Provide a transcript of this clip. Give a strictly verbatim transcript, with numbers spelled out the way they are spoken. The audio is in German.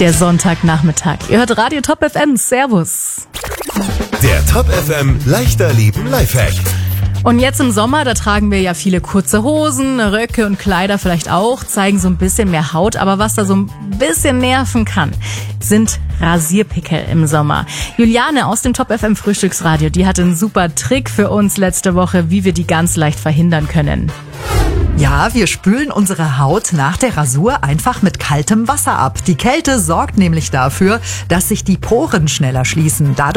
der Sonntagnachmittag. Ihr hört Radio Top F M. Servus. Der Top F M leichter Leben Lifehack. Und jetzt im Sommer, da tragen wir ja viele kurze Hosen, Röcke und Kleider vielleicht auch, zeigen so ein bisschen mehr Haut. Aber was da so ein bisschen nerven kann, sind Rasierpickel im Sommer. Juliane aus dem Top F M Frühstücksradio, die hatte einen super Trick für uns letzte Woche, wie wir die ganz leicht verhindern können. Ja, wir spülen unsere Haut nach der Rasur einfach mit kaltem Wasser ab. Die Kälte sorgt nämlich dafür, dass sich die Poren schneller schließen. Dadurch